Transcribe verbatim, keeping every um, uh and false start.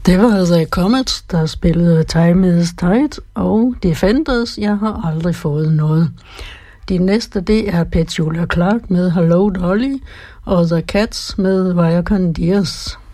Det var The Comets, der spillede Time is Tight, og Defenders, jeg har aldrig fået noget. De næste, det er Petula Clark med Hello Dolly, og The Cats med Vaya Con Dios.